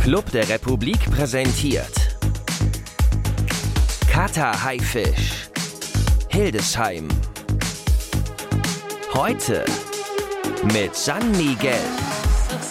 Club der Republik präsentiert Kater Haifisch Hildesheim. Heute mit San Miguel.